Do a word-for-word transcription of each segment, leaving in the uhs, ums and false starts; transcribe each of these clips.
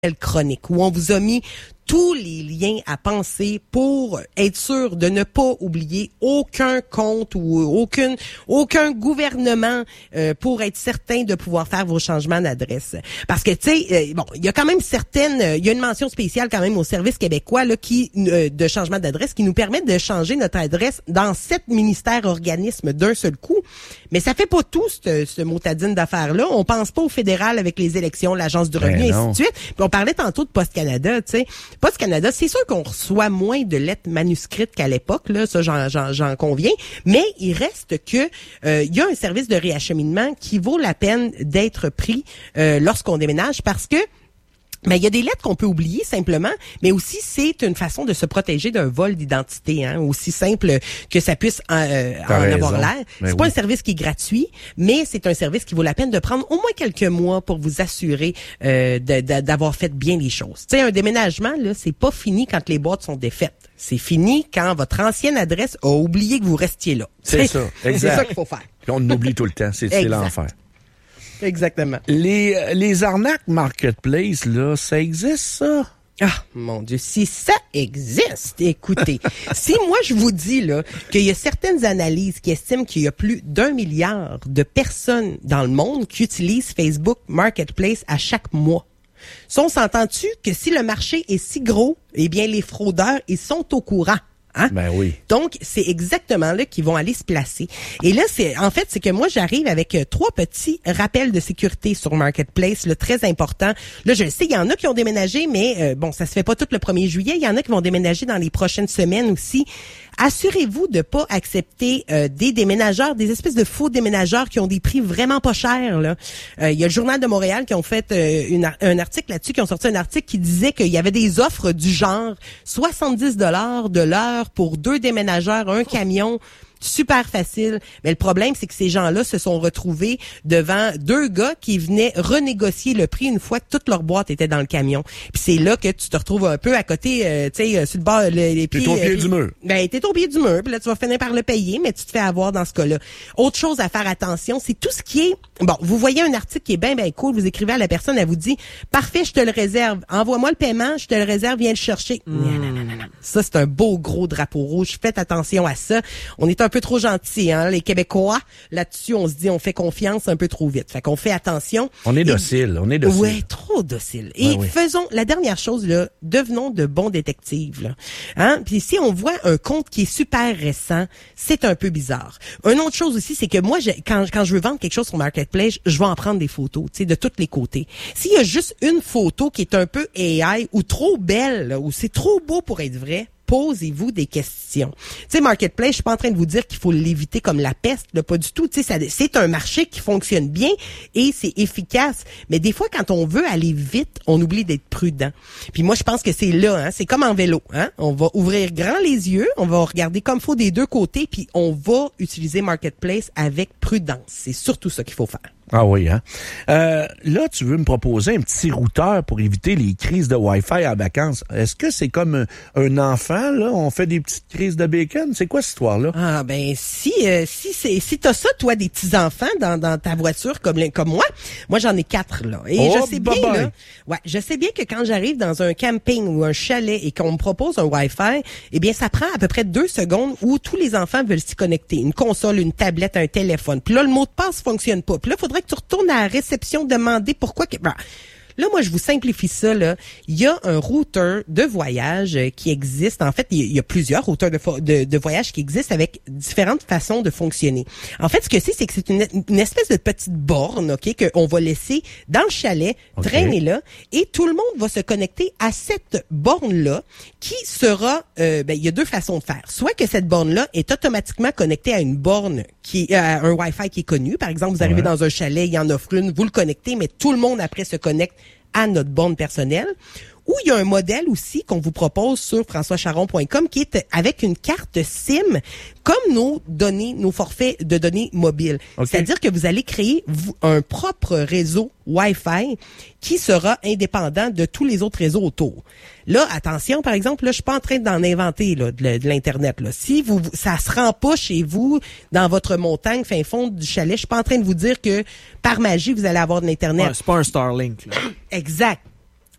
chronique où on vous a mis tous les liens à penser pour être sûr de ne pas oublier aucun compte ou aucune aucun gouvernement euh, pour être certain de pouvoir faire vos changements d'adresse. Parce que tu sais euh, bon, il y a quand même certaines euh, il y a une mention spéciale quand même au Service québécois là qui euh, de changement d'adresse qui nous permet de changer notre adresse dans sept ministères organismes d'un seul coup. Mais ça fait pas tout ce, ce motadine d'affaires là, on pense pas au fédéral avec les élections, l'Agence du revenu et ainsi de suite. Puis on parlait tantôt de Post Canada, tu sais. Post Canada, c'est sûr qu'on reçoit moins de lettres manuscrites qu'à l'époque, là, ça j'en, j'en, j'en conviens, mais il reste que euh, il y a un service de réacheminement qui vaut la peine d'être pris euh, lorsqu'on déménage parce que mais il y a des lettres qu'on peut oublier simplement, mais aussi c'est une façon de se protéger d'un vol d'identité, hein, aussi simple que ça puisse euh, en raison. avoir l'air. Mais c'est oui. pas un service qui est gratuit, mais c'est un service qui vaut la peine de prendre au moins quelques mois pour vous assurer euh, de, de, d'avoir fait bien les choses. Tu sais, un déménagement là, c'est pas fini quand les boîtes sont défaites. C'est fini quand votre ancienne adresse a oublié que vous restiez là. C'est, c'est ça, exact. C'est ça qu'il faut faire. Puis on oublie tout le temps, c'est, c'est l'enfer. Exactement. Les, les arnaques marketplace, là, ça existe, ça? Ah, mon Dieu, si ça existe, écoutez, si moi je vous dis là qu'il y a certaines analyses qui estiment qu'il y a plus d'un milliard de personnes dans le monde qui utilisent Facebook Marketplace à chaque mois. Ça, on s'entend-tu que si le marché est si gros, eh bien les fraudeurs, ils sont au courant. Hein? Ben oui. Donc, c'est exactement là qu'ils vont aller se placer. Et là, c'est en fait, c'est que moi, j'arrive avec euh, trois petits rappels de sécurité sur Marketplace, là, très important. Là, je le sais, il y en a qui ont déménagé, mais euh, bon, ça se fait pas tout le premier juillet. Il y en a qui vont déménager dans les prochaines semaines aussi. Assurez-vous de pas accepter euh, des déménageurs, des espèces de faux déménageurs qui ont des prix vraiment pas chers. Là, euh, il y a le Journal de Montréal qui ont fait euh, une, un article là-dessus, qui ont sorti un article qui disait qu'il y avait des offres du genre soixante-dix dollars de l'heure pour deux déménageurs, un camion. Super facile. Mais le problème, c'est que ces gens-là se sont retrouvés devant deux gars qui venaient renégocier le prix une fois que toute leur boîte était dans le camion. Puis c'est là que tu te retrouves un peu à côté, euh, tu sais, sur le bord, le, les pieds. T'es au pied euh, du mur. Ben, t'es au pied du mur. Puis là, tu vas finir par le payer, mais tu te fais avoir dans ce cas-là. Autre chose à faire attention, c'est tout ce qui est... Bon, vous voyez un article qui est bien, bien cool. Vous écrivez à la personne, elle vous dit, parfait, je te le réserve. Envoie-moi le paiement, je te le réserve, viens le chercher. Mmh. Non, non, non, non, non. Ça, c'est un beau gros drapeau rouge. Faites attention à ça. On est un peu trop gentils, hein, les Québécois. Là-dessus, on se dit, on fait confiance un peu trop vite. Fait qu'on fait attention. On est docile, on est docile. Ouais, trop docile. Et ouais, oui. faisons la dernière chose, là, devenons de bons détectives, là. Hein? Puis si on voit un compte qui est super récent, c'est un peu bizarre. Une autre chose aussi, c'est que moi, je, quand, quand je veux vendre quelque chose sur Marketplace, je vais en prendre des photos, tu sais, de tous les côtés. S'il y a juste une photo qui est un peu A I ou trop belle, là, ou c'est trop beau pour être vrai, posez-vous des questions. Tu sais, Marketplace, je suis pas en train de vous dire qu'il faut l'éviter comme la peste, là, pas du tout. Tu sais, ça, c'est un marché qui fonctionne bien et c'est efficace. Mais des fois, quand on veut aller vite, on oublie d'être prudent. Puis moi, je pense que c'est là, hein, c'est comme en vélo, hein. On va ouvrir grand les yeux, on va regarder comme faut des deux côtés, puis on va utiliser Marketplace avec prudence. C'est surtout ça qu'il faut faire. Ah oui, hein? Euh, là, tu veux me proposer un petit routeur pour éviter les crises de Wi-Fi en vacances. Est-ce que c'est comme un, un enfant, là? On fait des petites crises de bacon? C'est quoi cette histoire-là? Ah, ben, si, euh, si c'est, si t'as ça, toi, des petits-enfants dans, dans ta voiture comme, comme moi, moi, j'en ai quatre, là. Et oh, je sais bien, bye-bye. là, ouais, je sais bien que quand j'arrive dans un camping ou un chalet et qu'on me propose un Wi-Fi, eh bien, ça prend à peu près deux secondes où tous les enfants veulent s'y connecter. Une console, une tablette, un téléphone. Puis là, le mot de passe fonctionne pas. Puis là, faudrait que tu retournes à la réception demander pourquoi que... Bah, là, moi, je vous simplifie ça, là. Il y a un routeur de voyage qui existe. En fait, il y a plusieurs routeurs de, de, de voyage qui existent avec différentes façons de fonctionner. En fait, ce que c'est, c'est que c'est une, une espèce de petite borne, OK, qu'on va laisser dans le chalet, okay. traîner là, et tout le monde va se connecter à cette borne-là qui sera... Euh, ben, il y a deux façons de faire. Soit que cette borne-là est automatiquement connectée à une borne qui est euh, un Wi-Fi qui est connu. Par exemple, vous arrivez ouais. dans un chalet, il y en offre une, vous le connectez, mais tout le monde après se connecte à notre borne personnelle. Ou il y a un modèle aussi qu'on vous propose sur françois charon point com qui est avec une carte SIM comme nos données, nos forfaits de données mobiles. Okay. C'est-à-dire que vous allez créer un propre réseau Wi-Fi qui sera indépendant de tous les autres réseaux autour. Là, attention, par exemple, là, je suis pas en train d'en inventer là, de, de l'Internet. Là. Si vous, ça se rend pas chez vous, dans votre montagne, fin fond du chalet, je suis pas en train de vous dire que par magie, vous allez avoir de l'Internet. Ouais, c'est pas un Starlink. Là. Exact.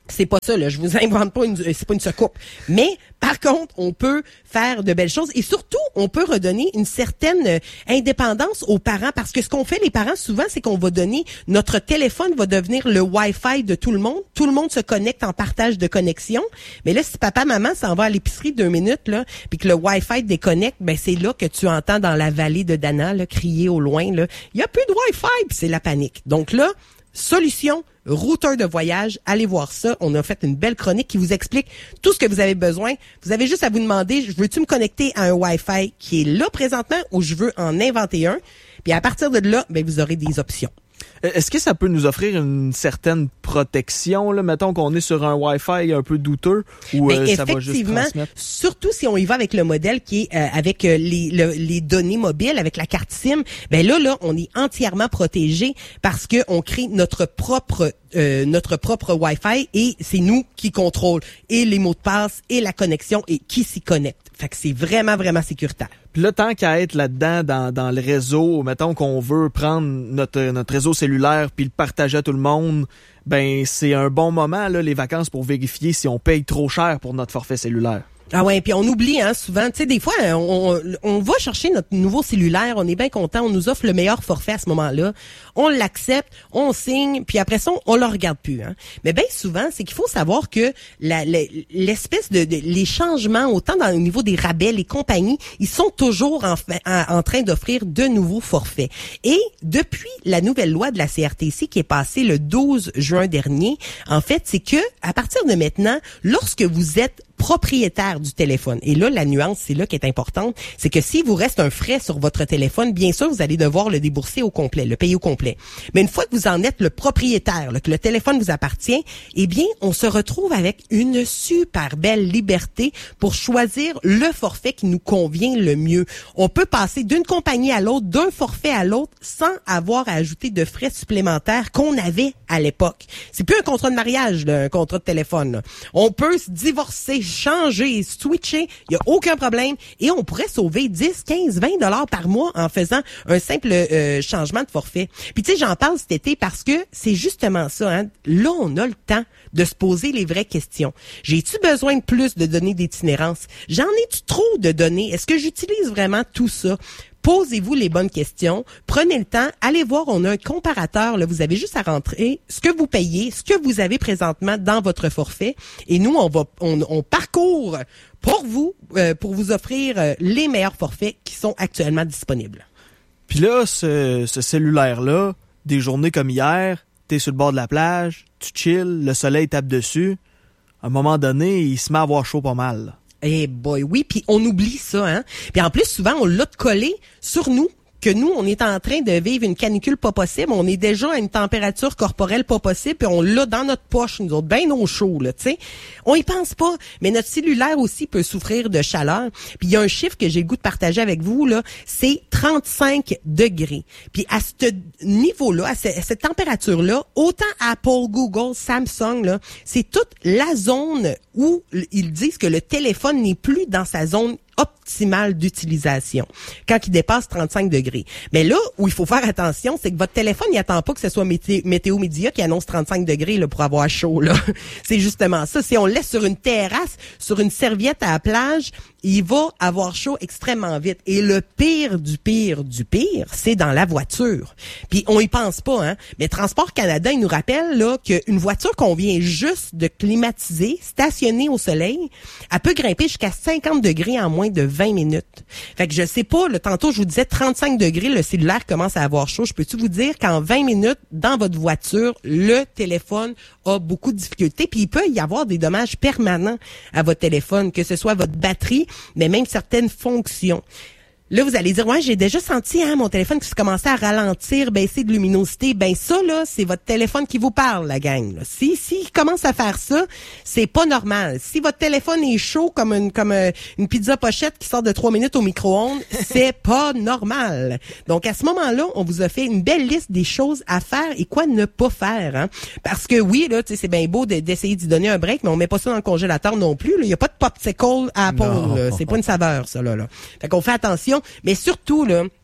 C'est pas ça, là. Je vous invente pas une, c'est pas une soucoupe. Mais, par contre, on peut faire de belles choses et surtout, on peut redonner une certaine euh, indépendance aux parents parce que ce qu'on fait, les parents, souvent, c'est qu'on va donner, notre téléphone va devenir le Wi-Fi de tout le monde. Tout le monde se connecte en partage de connexion. Mais là, si papa, maman s'en va à l'épicerie deux minutes, là, puis que le Wi-Fi déconnecte, ben, c'est là que tu entends dans la vallée de Dana, là, crier au loin, là, il y a plus de Wi-Fi, puis c'est la panique. Donc là, solution, routeur de voyage, allez voir ça. On a fait une belle chronique qui vous explique tout ce que vous avez besoin. Vous avez juste à vous demander, veux-tu me connecter à un Wi-Fi qui est là présentement ou je veux en inventer un? Puis à partir de là, ben vous aurez des options. Est-ce que ça peut nous offrir une certaine protection, là, mettons qu'on est sur un Wi-Fi un peu douteux ou ben, euh, ça va juste transmettre? Surtout si on y va avec le modèle qui est euh, avec euh, les, le, les données mobiles, avec la carte SIM, ben là, là, on est entièrement protégé parce que on crée notre propre euh, notre propre Wi-Fi et c'est nous qui contrôle et les mots de passe et la connexion et qui s'y connecte. Fait que c'est vraiment, vraiment sécuritaire. Puis là, tant qu'à être là-dedans, dans, dans le réseau, mettons qu'on veut prendre notre, notre réseau cellulaire puis le partager à tout le monde, ben c'est un bon moment, là, les vacances, pour vérifier si on paye trop cher pour notre forfait cellulaire. Ah ouais, puis on oublie hein souvent, tu sais des fois on, on va chercher notre nouveau cellulaire, on est bien content, on nous offre le meilleur forfait à ce moment-là, on l'accepte, on signe, puis après ça on le regarde plus hein. Mais bien souvent, c'est qu'il faut savoir que la, la l'espèce de, de les changements autant dans au niveau des rabais, les compagnies, ils sont toujours en, en, en train d'offrir de nouveaux forfaits. Et depuis la nouvelle loi de la C R T C qui est passée le douze juin dernier, en fait, c'est que à partir de maintenant, lorsque vous êtes propriétaire du téléphone. Et là, la nuance, c'est là qui est importante, c'est que s'il vous reste un frais sur votre téléphone, bien sûr, vous allez devoir le débourser au complet, le payer au complet. Mais une fois que vous en êtes le propriétaire, là, que le téléphone vous appartient, eh bien, on se retrouve avec une super belle liberté pour choisir le forfait qui nous convient le mieux. On peut passer d'une compagnie à l'autre, d'un forfait à l'autre, sans avoir à ajouter de frais supplémentaires qu'on avait à l'époque. C'est plus un contrat de mariage, là, un contrat de téléphone. Là. On peut se divorcer, changer, switcher, il y a aucun problème et on pourrait sauver dix, quinze, vingt dollars par mois en faisant un simple euh, changement de forfait. Puis tu sais, j'en parle cet été parce que c'est justement ça hein. Là, on a le temps de se poser les vraies questions. J'ai-tu besoin de plus de données d'itinérance? J'en ai-tu trop de données? Est-ce que j'utilise vraiment tout ça? Posez-vous les bonnes questions, prenez le temps, allez voir, on a un comparateur, là, vous avez juste à rentrer ce que vous payez, ce que vous avez présentement dans votre forfait, et nous, on va, on, on parcourt pour vous, euh, pour vous offrir euh, les meilleurs forfaits qui sont actuellement disponibles. Puis là, ce, ce cellulaire-là, des journées comme hier, t'es sur le bord de la plage, tu chill, le soleil tape dessus, à un moment donné, il se met à avoir chaud pas mal. Eh boy, oui, puis on oublie ça, hein. Puis en plus, souvent, on l'a collé sur nous, que nous, on est en train de vivre une canicule pas possible, on est déjà à une température corporelle pas possible, puis on l'a dans notre poche, nous autres, bien au chaud, là, tu sais. On y pense pas, mais notre cellulaire aussi peut souffrir de chaleur. Puis il y a un chiffre que j'ai le goût de partager avec vous, là, c'est trente-cinq degrés. Puis à ce niveau-là, à, ce, à cette température-là, autant Apple, Google, Samsung, là, c'est toute la zone où ils disent que le téléphone n'est plus dans sa zone optimale d'utilisation quand il dépasse trente-cinq degrés. Mais là où il faut faire attention, c'est que votre téléphone, il attend pas que ce soit mété- Météo Média qui annonce trente-cinq degrés là, pour avoir chaud. Là. C'est justement ça. Si on le laisse sur une terrasse, sur une serviette à la plage, il va avoir chaud extrêmement vite. Et le pire du pire du pire, c'est dans la voiture. Puis on y pense pas, hein. Mais Transport Canada, il nous rappelle là qu'une voiture qu'on vient juste de climatiser, stationnée au soleil, elle peut grimper jusqu'à cinquante degrés en moins de vingt minutes. Fait que je sais pas, là, tantôt je vous disais trente-cinq degrés, le cellulaire commence à avoir chaud. Je peux-tu vous dire qu'en vingt minutes, dans votre voiture, le téléphone a beaucoup de difficultés. Puis il peut y avoir des dommages permanents à votre téléphone, que ce soit votre batterie, mais même certaines fonctions. Là, vous allez dire, ouais, j'ai déjà senti hein, mon téléphone qui se commençait à ralentir, baisser de luminosité. Ben ça, là, c'est votre téléphone qui vous parle, la gang. Là. Si, si il commence à faire ça, c'est pas normal. Si votre téléphone est chaud comme une comme euh, une pizza pochette qui sort de trois minutes au micro-ondes, c'est pas normal. Donc, à ce moment-là, on vous a fait une belle liste des choses à faire et quoi ne pas faire. Hein? Parce que oui, là, tu sais, c'est bien beau de, d'essayer d'y donner un break, mais on met pas ça dans le congélateur non plus. Il y a pas de popsicle à Apple. Là. C'est pas une saveur, ça, là. là. Fait qu'on fait attention. Mais surtout, là,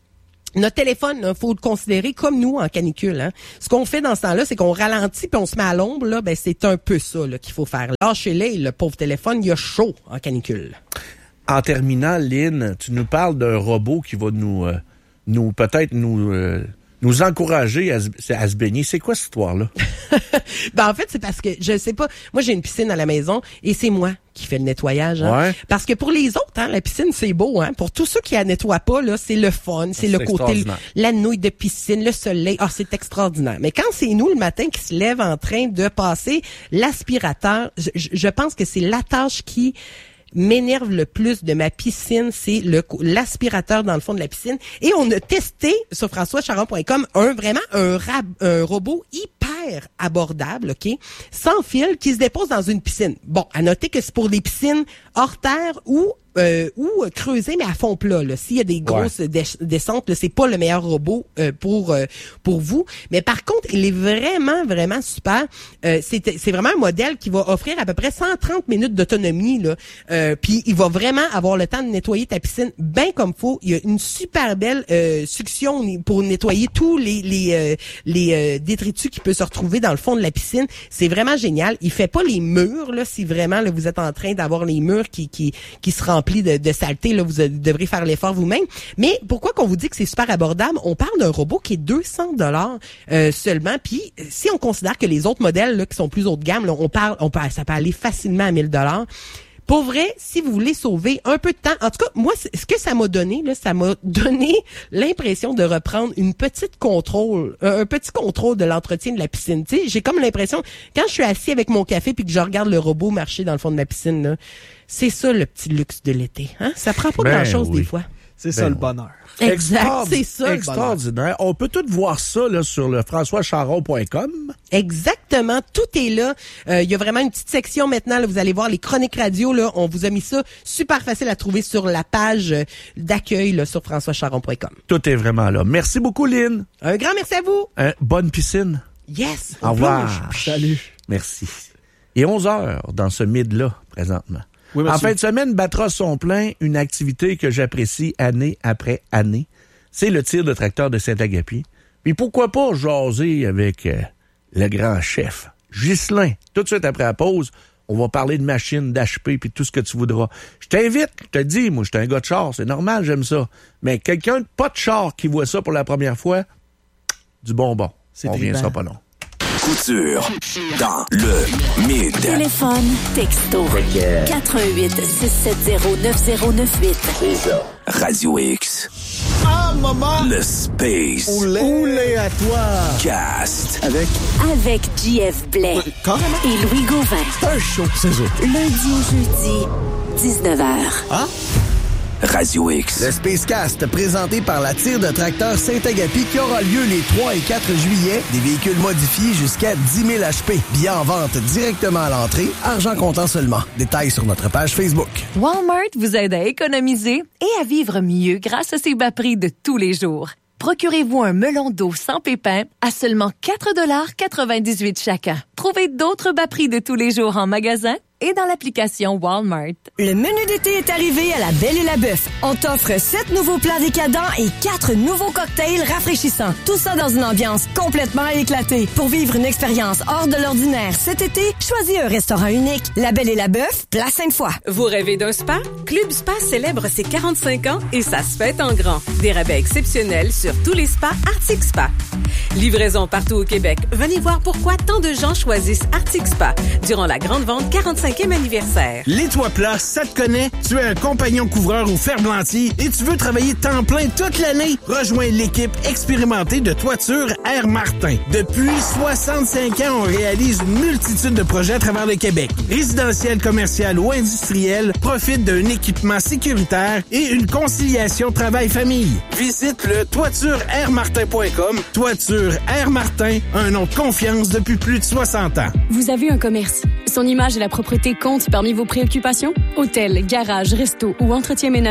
Notre téléphone, il faut le considérer comme nous en canicule. Hein. Ce qu'on fait dans ce temps-là, c'est qu'on ralentit puis on se met à l'ombre. Là, ben c'est un peu ça là, qu'il faut faire. Lâchez-les, le pauvre téléphone, il a chaud en canicule. En terminant, Lynn, tu nous parles d'un robot qui va nous, euh, nous peut-être nous, euh, nous encourager à, à se baigner. C'est quoi cette histoire-là? Ben en fait, c'est parce que je sais pas. Moi, j'ai une piscine à la maison et c'est moi qui fait le nettoyage. Hein? Ouais. Parce que pour les autres, hein, la piscine, c'est beau. Hein? Pour tous ceux qui la nettoient pas, là, c'est le fun, c'est, c'est le côté, la nouille de piscine, le soleil. Ah, c'est extraordinaire. Mais quand c'est nous, le matin, qui se lève en train de passer l'aspirateur, je, je pense que c'est la tâche qui m'énerve le plus de ma piscine, c'est le l'aspirateur dans le fond de la piscine. Et on a testé sur françois charon point com un vraiment un, rab, un robot hyper abordable, ok, sans fil, qui se dépose dans une piscine. Bon, à noter que c'est pour des piscines hors terre ou Euh, ou creuser mais à fond plat là. S'il y a des grosses ouais. des- descentes, là, c'est pas le meilleur robot euh, pour euh, pour vous. Mais par contre, il est vraiment vraiment super. Euh, c'est c'est vraiment un modèle qui va offrir à peu près cent trente minutes d'autonomie là. Euh, puis il va vraiment avoir le temps de nettoyer ta piscine bien comme faut. Il y a une super belle euh, succion pour nettoyer tous les les euh, les euh, détritus qui peuvent se retrouver dans le fond de la piscine. C'est vraiment génial. Il fait pas les murs là si vraiment là, vous êtes en train d'avoir les murs qui qui qui se remplissent De, de saleté, là, vous devrez faire l'effort vous-même. Mais pourquoi qu'on vous dit que c'est super abordable? On parle d'un robot qui est deux cents dollars euh, seulement. Puis si on considère que les autres modèles là, qui sont plus haut de gamme, là, on parle, on peut, ça peut aller facilement à mille dollars. Pour vrai, si vous voulez sauver un peu de temps, en tout cas, moi, ce que ça m'a donné, là, ça m'a donné l'impression de reprendre une petite contrôle, un, un petit contrôle de l'entretien de la piscine. Tu sais, j'ai comme l'impression, quand je suis assis avec mon café puis que je regarde le robot marcher dans le fond de ma piscine, là, c'est ça le petit luxe de l'été. Hein? Ça prend pas Ben grand-chose oui. des fois. C'est Ben ça le oui. bonheur. Exact, c'est ça. Extraordinaire. On peut tout voir ça là, sur le françois charon point com. Exactement, tout est là. Euh, il y a vraiment une petite section maintenant. Là, vous allez voir les chroniques radio. Là, on vous a mis ça super facile à trouver sur la page d'accueil là, sur françois charon point com. Tout est vraiment là. Merci beaucoup, Lynn. Un grand merci à vous. Hein, bonne piscine. Yes. Au revoir. Salut. Merci. Et onze heures dans ce mid-là, présentement. Oui, en monsieur. fin de semaine, battra son plein une activité que j'apprécie année après année. C'est le tir de tracteur de Saint-Agapi. Puis pourquoi pas jaser avec euh, le grand chef, Ghislain. Tout de suite après la pause, on va parler de machines, d'H P puis tout ce que tu voudras. Je t'invite, je te dis, moi, je suis un gars de char, c'est normal, j'aime ça. Mais quelqu'un de pas de char qui voit ça pour la première fois, du bonbon. C'est on revient tribal. ça pas long. Couture dans le mid. Téléphone, texto. quatre un huit, six sept zéro, neuf zéro neuf huit. Radio X. Ah, maman! Le Space Oulé à toi! Cast. Avec Avec J F Blais carrément et Louis Gauvin. un show, c'est ça. Lundi au jeudi, dix-neuf heures. Ah? Radio X. Le Spacecast, présenté par la tire de tracteur Saint-Agapi, qui aura lieu les trois et quatre juillet. Des véhicules modifiés jusqu'à dix mille H P. Billets en vente directement à l'entrée. Argent comptant seulement. Détails sur notre page Facebook. Walmart vous aide à économiser et à vivre mieux grâce à ses bas prix de tous les jours. Procurez-vous un melon d'eau sans pépins à seulement quatre dollars quatre-vingt-dix-huit chacun. Trouvez d'autres bas prix de tous les jours en magasin et dans l'application Walmart. Le menu d'été est arrivé à la Belle et la Bœuf. On t'offre sept nouveaux plats décadents et quatre nouveaux cocktails rafraîchissants. Tout ça dans une ambiance complètement éclatée. Pour vivre une expérience hors de l'ordinaire cet été, choisis un restaurant unique. La Belle et la Bœuf, Place Sainte-Foy. Vous rêvez d'un spa? Club Spa célèbre ses quarante-cinq ans et ça se fête en grand. Des rabais exceptionnels sur tous les spas Arctic Spa. Livraison partout au Québec. Venez voir pourquoi tant de gens choisissent Arctic Spa durant la grande vente quarante-cinquième anniversaire. Les toits plats, ça te connaît? Tu es un compagnon couvreur ou ferblantier et tu veux travailler temps plein toute l'année? Rejoins l'équipe expérimentée de Toiture Air Martin. Depuis soixante-cinq ans, on réalise une multitude de projets à travers le Québec. Résidentiel, commercial ou industriel, profite d'un équipement sécuritaire et une conciliation travail-famille. Visite le toiture air martin point com. Toiture Air Martin, un nom de confiance depuis plus de soixante ans. Vous avez un commerce. Son image et la propreté comptent parmi vos préoccupations? Hôtel, garage, resto ou entretien ménager?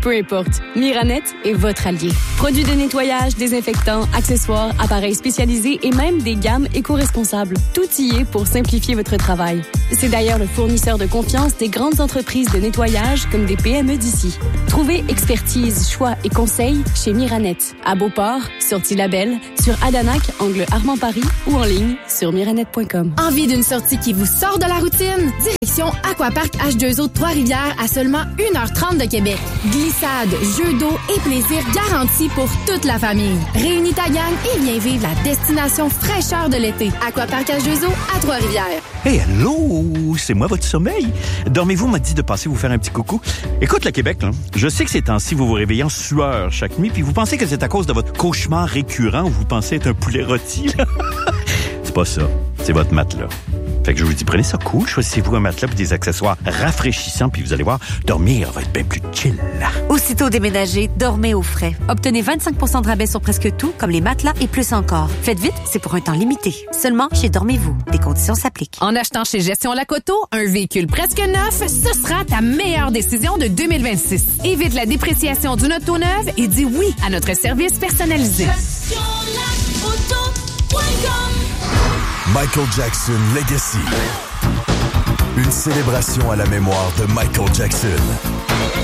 peu importe, Miranet est votre allié. Produits de nettoyage, désinfectants, accessoires, appareils spécialisés et même des gammes éco-responsables. Tout y est pour simplifier votre travail. C'est d'ailleurs le fournisseur de confiance des grandes entreprises de nettoyage comme des P M E d'ici. Trouvez expertise, choix et conseils chez Miranet. À Beauport, sur Tillabel, sur Adanac, angle Armand-Paris ou en ligne sur miranet point com. Envie d'une sortie qui vous sort de la routine? Direction Aquapark H deux O de Trois-Rivières à seulement une heure trente de Québec. Glissade, jeux d'eau et plaisir garantis pour toute la famille. Réunis ta gang et viens vivre la destination fraîcheur de l'été. Aquapark H deux O à Trois-Rivières. Hey, allô, c'est moi votre sommeil. Dormez-vous m'a dit de passer vous faire un petit coucou. Écoute le Québec, là, je sais que ces temps-ci, vous vous réveillez en sueur chaque nuit, puis vous pensez que c'est à cause de votre cauchemar récurrent où vous pensez être un poulet rôti. C'est pas ça, c'est votre matelas. Fait que je vous dis, prenez ça cool, choisissez-vous un matelas et des accessoires rafraîchissants, puis vous allez voir, dormir va être bien plus chill. Aussitôt déménagé, dormez au frais. Obtenez vingt-cinq pour cent de rabais sur presque tout, comme les matelas et plus encore. Faites vite, c'est pour un temps limité. Seulement chez Dormez-vous. Des conditions s'appliquent. En achetant chez Gestion Lacoto, un véhicule presque neuf, ce sera ta meilleure décision de deux mille vingt-six. Évite la dépréciation d'une auto neuve et dis oui à notre service personnalisé. gestion lacoto point com. Michael Jackson Legacy. Une célébration à la mémoire de Michael Jackson.